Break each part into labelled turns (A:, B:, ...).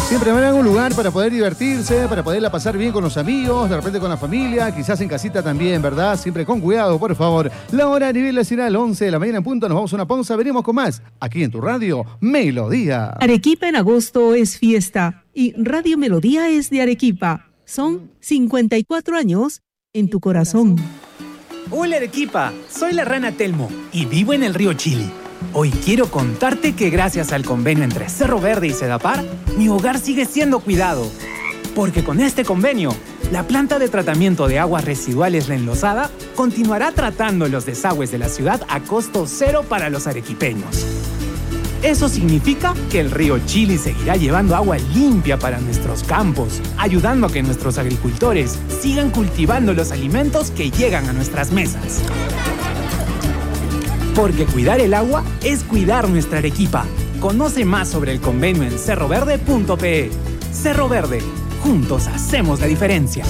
A: Siempre habrá un lugar para poder divertirse, para poderla pasar bien con los amigos, de repente con la familia, quizás en casita también, ¿verdad? Siempre con cuidado, por favor. La hora a nivel nacional, 11 de la mañana en punto, nos vamos a una pausa, veremos con más, aquí en tu radio, Melodía.
B: Arequipa en agosto es fiesta y Radio Melodía es de Arequipa. Son 54 años en tu corazón.
C: Hola Arequipa, soy la rana Telmo y vivo en el río Chili. Hoy quiero contarte que gracias al convenio entre Cerro Verde y Sedapar, mi hogar sigue siendo cuidado. Porque con este convenio, la planta de tratamiento de aguas residuales La Enlosada continuará tratando los desagües de la ciudad a costo cero para los arequipeños. Eso significa que el río Chili seguirá llevando agua limpia para nuestros campos, ayudando a que nuestros agricultores sigan cultivando los alimentos que llegan a nuestras mesas. Porque cuidar el agua es cuidar nuestra Arequipa. Conoce más sobre el convenio en cerroverde.pe. Cerro Verde, juntos hacemos la diferencia.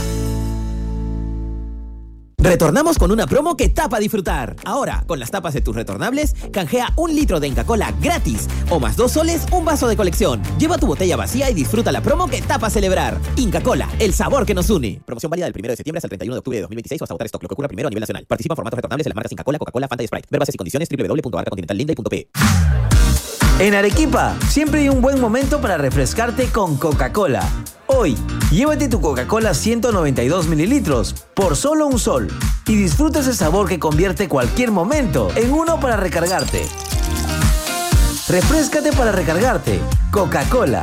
D: Retornamos con una promo que tapa disfrutar. Ahora, con las tapas de tus retornables, canjea 1 litro de Inca Kola gratis. O más 2 soles, un vaso de colección. Lleva tu botella vacía y disfruta la promo que tapa celebrar. Inca Kola, el sabor que nos une. Promoción válida del 1 de septiembre hasta el 31 de octubre de 2026 o hasta agotar stock. Lo que ocurra primero a nivel nacional. Participa en formatos retornables de las marcas Inca Kola, Coca-Cola, Fanta y Sprite. Ver bases y condiciones www.arcacontinentallinday.pe.
E: En Arequipa, siempre hay un buen momento para refrescarte con Coca-Cola. Hoy, llévate tu Coca-Cola 192 mililitros por solo $1 y disfruta ese sabor que convierte cualquier momento en uno para recargarte. Refréscate para recargarte. Coca-Cola.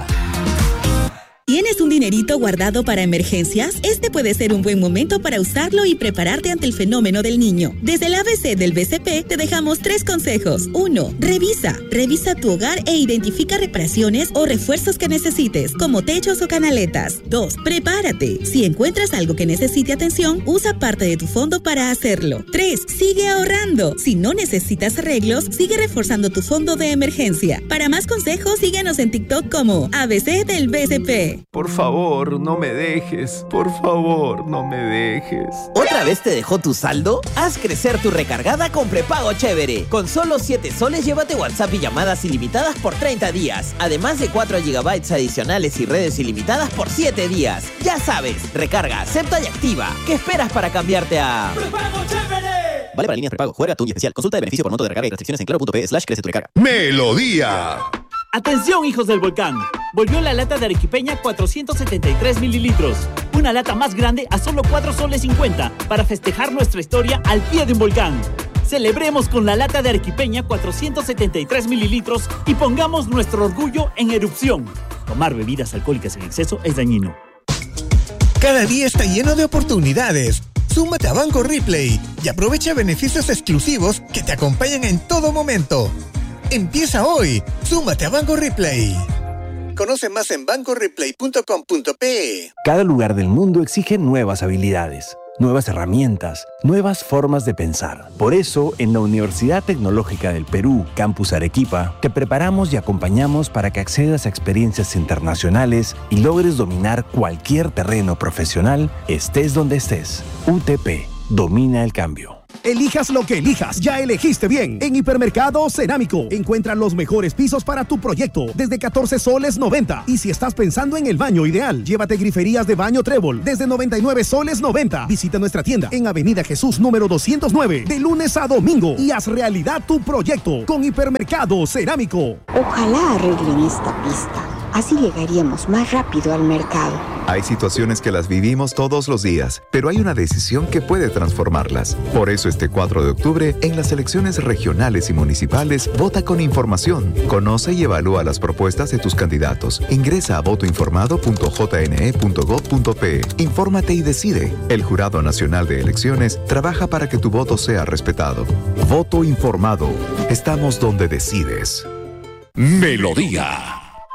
F: ¿Tienes un dinerito guardado para emergencias? Este puede ser un buen momento para usarlo y prepararte ante el fenómeno del niño. Desde el ABC del BCP te dejamos 3 consejos. 1. Revisa tu hogar e identifica reparaciones o refuerzos que necesites, como techos o canaletas. 2. Prepárate. Si encuentras algo que necesite atención, usa parte de tu fondo para hacerlo. 3. Sigue ahorrando. Si no necesitas arreglos, sigue reforzando tu fondo de emergencia. Para más consejos, síguenos en TikTok como ABC del BCP.
G: Por favor, no me dejes. Por favor, no me dejes.
D: ¿Otra vez te dejó tu saldo? Haz crecer tu recargada con prepago chévere. Con solo 7 soles llévate WhatsApp y llamadas ilimitadas por 30 días. Además de 4 GB adicionales y redes ilimitadas por 7 días. Ya sabes, recarga, acepta y activa. ¿Qué esperas para cambiarte a prepago chévere? Vale para líneas prepago. Juega Tuning especial. Consulta de beneficio por monto de recarga y restricciones en claro.pe/crece tu recarga.
H: Melodía.
I: ¡Atención, hijos del volcán! Volvió la lata de arequipeña 473 mililitros. Una lata más grande a solo 4 soles 50 para festejar nuestra historia al pie de un volcán. Celebremos con la lata de arequipeña 473 mililitros y pongamos nuestro orgullo en erupción. Tomar bebidas alcohólicas en exceso es dañino.
J: Cada día está lleno de oportunidades. Súmate a Banco Replay y aprovecha beneficios exclusivos que te acompañan en todo momento. Empieza hoy. Súmate a Banco Replay. Conoce más en bancoreplay.com.pe.
K: Cada lugar del mundo exige nuevas habilidades, nuevas herramientas, nuevas formas de pensar. Por eso, en la Universidad Tecnológica del Perú, Campus Arequipa, te preparamos y acompañamos para que accedas a experiencias internacionales y logres dominar cualquier terreno profesional, estés donde estés. UTP, domina el cambio.
L: Elijas lo que elijas, ya elegiste bien. En Hipermercado Cerámico encuentra los mejores pisos para tu proyecto desde 14 soles 90. Y si estás pensando en el baño ideal, llévate griferías de baño Trébol desde 99 soles 90. Visita nuestra tienda en Avenida Jesús número 209 de lunes a domingo y haz realidad tu proyecto con Hipermercado Cerámico.
M: Ojalá arreglen esta pista. Así llegaríamos más rápido al mercado.
N: Hay situaciones que las vivimos todos los días, pero hay una decisión que puede transformarlas. Por eso este 4 de octubre, en las elecciones regionales y municipales, vota con información. Conoce y evalúa las propuestas de tus candidatos. Ingresa a votoinformado.jne.gov.pe. Infórmate y decide. El Jurado Nacional de Elecciones trabaja para que tu voto sea respetado. Voto informado. Estamos donde decides.
H: Melodía.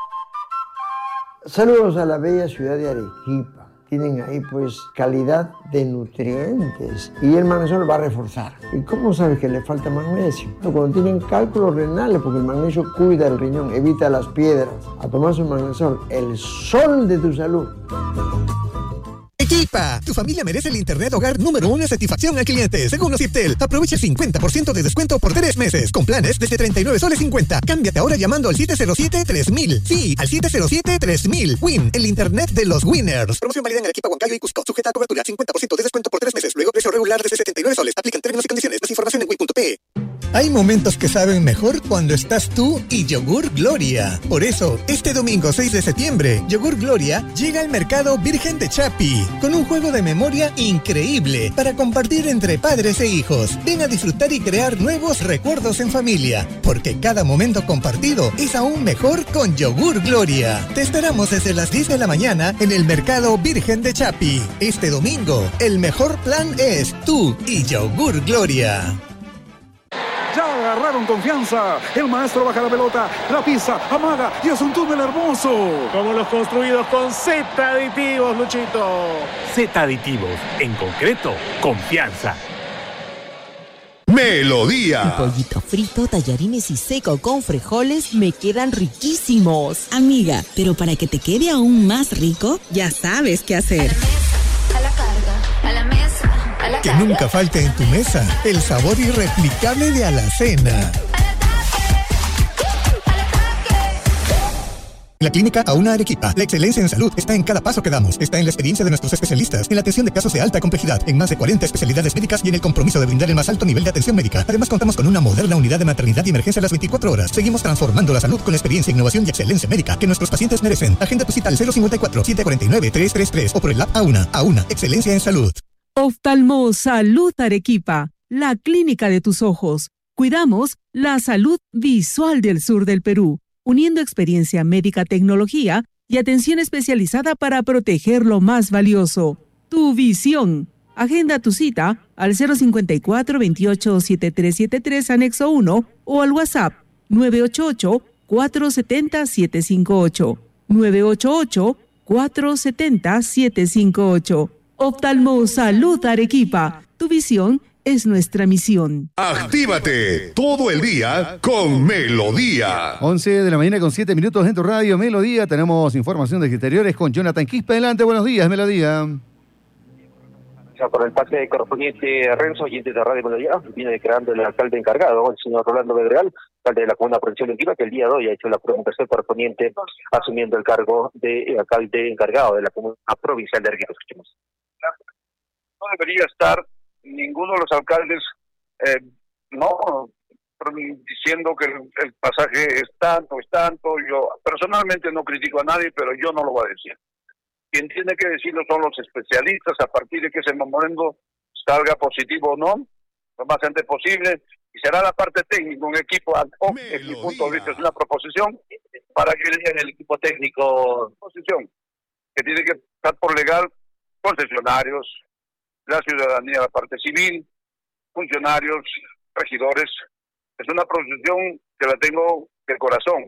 O: Saludos a la bella ciudad de Arequipa. Tienen ahí pues calidad de nutrientes y el magnesio va a reforzar. ¿Y cómo sabes que le falta magnesio? Cuando tienen cálculos renales, porque el magnesio cuida el riñón, evita las piedras. A tomar su magnesol, el sol de tu salud.
J: Arequipa. Tu familia merece el internet hogar número 1 en satisfacción al cliente. Según los Ciptel, aprovecha el 50% de descuento por 3 meses. Con planes desde 39 soles 50. Cámbiate ahora llamando al 707-3000. Sí, al 707-3000. Win, el internet de los winners. Promoción válida en Arequipa, Huancayo y Cusco. Sujeta a cobertura. 50% de descuento por 3 meses. Luego precio regular desde 79 soles. Aplican términos y condiciones. Más información en win.pe. Hay momentos que saben mejor cuando estás tú y Yogur Gloria. Por eso, este domingo 6 de septiembre, Yogur Gloria llega al mercado Virgen de Chapi con un juego de memoria increíble para compartir entre padres e hijos. Ven a disfrutar y crear nuevos recuerdos en familia, porque cada momento compartido es aún mejor con Yogur Gloria. Te esperamos desde las 10 de la mañana en el mercado Virgen de Chapi. Este domingo, el mejor plan es tú y Yogur Gloria.
P: Ya agarraron confianza. El maestro baja la pelota, la pisa, amaga y es un túnel hermoso.
Q: Como los construidos con Z Aditivos, Luchito.
H: Z Aditivos, en concreto, confianza. Melodía.
R: El pollito frito, tallarines y seco con frijoles me quedan riquísimos.
F: Amiga, pero para que te quede aún más rico, ya sabes qué hacer.
S: A la carga, a la mesa.
J: Que nunca falte en tu mesa el sabor irreplicable de Alacena. La clínica Auna Arequipa. La excelencia en salud está en cada paso que damos. Está en la experiencia de nuestros especialistas, en la atención de casos de alta complejidad, en más de 40 especialidades médicas y en el compromiso de brindar el más alto nivel de atención médica. Además, contamos con una moderna unidad de maternidad y emergencia a las 24 horas. Seguimos transformando la salud con la experiencia, innovación y excelencia médica que nuestros pacientes merecen. Agenda tu cita al 054-749-333 o por el app Auna. Auna, excelencia en salud.
B: Oftalmo Salud Arequipa, la clínica de tus ojos. Cuidamos la salud visual del sur del Perú, uniendo experiencia médica, tecnología y atención especializada para proteger lo más valioso, tu visión. Agenda tu cita al 054-28-7373 anexo 1 o al WhatsApp 988-470-758. 988-470-758. Oftalmo Salud Arequipa. Tu visión es nuestra misión.
H: Actívate todo el día con Melodía.
A: 11 de la mañana con 7 minutos en tu radio Melodía. Tenemos información de exteriores con Jonathan Quispe. Adelante, buenos días, Melodía.
T: Por el pase correspondiente a Renzo, oyente de Radio Melodía, viene declarando el alcalde encargado, el señor Rolando Bedregal, alcalde de la Comuna Provincial de Arequipa, que el día de hoy ha hecho la presentación correspondiente asumiendo el cargo de alcalde encargado de la Comuna Provincial de Arequipa. Escuchemos.
U: No debería estar ninguno de los alcaldes diciendo que el pasaje es tanto. Yo personalmente no critico a nadie, pero yo no lo voy a decir. Quien tiene que decirlo son los especialistas a partir de que ese momento salga positivo o no, lo más antes posible, y será la parte técnica, un equipo ad hoc, desde mi punto de vista es una proposición, para que digan el equipo técnico, posición, que tiene que estar por legal, concesionarios, la ciudadanía, la parte civil, funcionarios, regidores. Es una proposición que la tengo de corazón.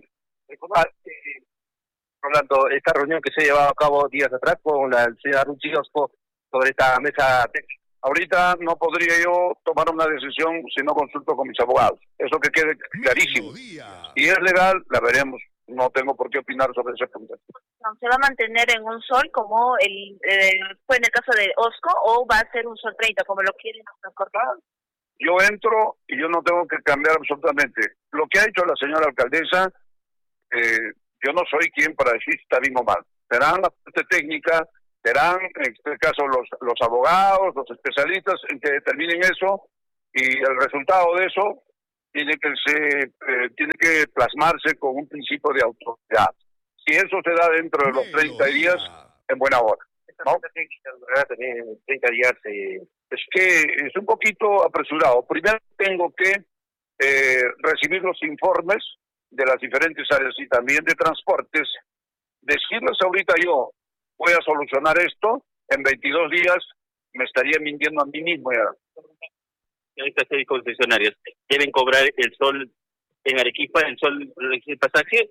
T: Rolando, esta reunión que se ha llevado a cabo días atrás con la señora Ruchi Osco sobre esta mesa técnica.
U: Ahorita no podría yo tomar una decisión si no consulto con mis abogados. Eso que quede clarísimo. Si es legal, la veremos. No tengo por qué opinar sobre ese punto.
V: ¿Se va a mantener en un sol como fue en el caso de Osco o va a ser un sol 30 como lo quieren cortar?
U: Yo entro y yo no tengo que cambiar absolutamente. Lo que ha hecho la señora alcaldesa, yo no soy quien para decir si está bien o mal. Serán la parte técnica, serán en este caso los abogados, los especialistas en que determinen eso, y el resultado de eso tiene que plasmarse con un principio de autoridad. Si eso se da dentro de los 30 días, en buena hora, ¿no?
T: 30 días
U: es que es un poquito apresurado. Primero tengo que recibir los informes de las diferentes áreas y también de transportes. Decirles ahorita yo voy a solucionar esto en 22 días, me estaría mintiendo a mí mismo ya.
T: Estas 6 concesionarias deben cobrar el sol en Arequipa, el sol el pasaje.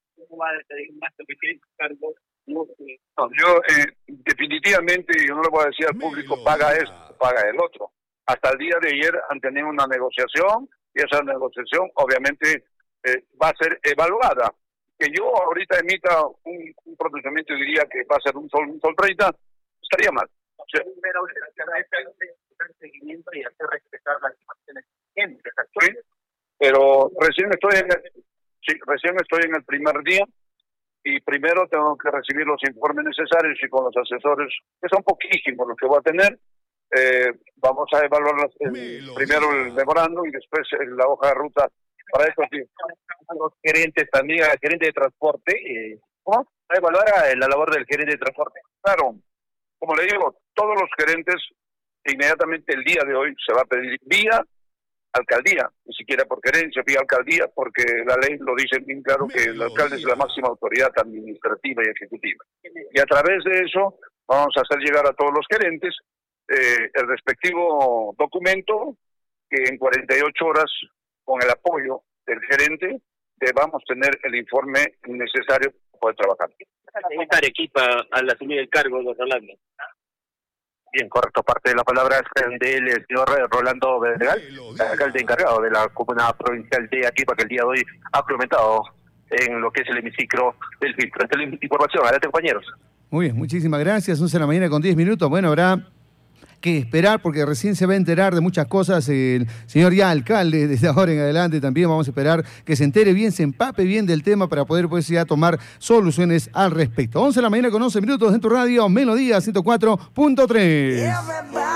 U: No, yo definitivamente yo no le voy a decir al público paga esto, paga el otro. Hasta el día de ayer han tenido una negociación y esa negociación obviamente va a ser evaluada. Que yo ahorita emita un pronunciamiento y diría que va a ser un sol 30, estaría mal.
T: Pero dar seguimiento y hacer respetar las situaciones actuales.
U: Pero recién estoy en el primer día y primero tengo que recibir los informes necesarios y con los asesores, que son poquísimos los que voy a tener, vamos a evaluar primero el memorando y después la hoja de ruta. Para eso sí.
T: Los gerentes también, el gerente de transporte, ¿cómo? A evaluar la labor del gerente de transporte.
U: Claro, como le digo, todos los gerentes, inmediatamente el día de hoy se va a pedir vía alcaldía, ni siquiera por gerencia, vía alcaldía, porque la ley lo dice bien claro que el alcalde es la máxima autoridad administrativa y ejecutiva. Y a través de eso vamos a hacer llegar a todos los gerentes el respectivo documento que en 48 horas, con el apoyo del gerente, debamos tener el informe necesario para poder trabajar.
T: Esta Arequipa al asumir el cargo, don Rolando.
U: Bien, correcto. Parte de la palabra es del señor Rolando Bedregal, alcalde encargado de la comuna provincial de Arequipa, que el día de hoy ha implementado en lo que es el hemiciclo del filtro. Esta es la información. Adelante, compañeros.
A: Muy bien, muchísimas gracias. 11 de la mañana con 10 minutos. Bueno, habrá que esperar porque recién se va a enterar de muchas cosas el señor ya alcalde. Desde ahora en adelante también vamos a esperar que se entere bien, se empape bien del tema para poder pues ya tomar soluciones al respecto. 11 de la mañana con 11 minutos en tu radio Melodía 104.3.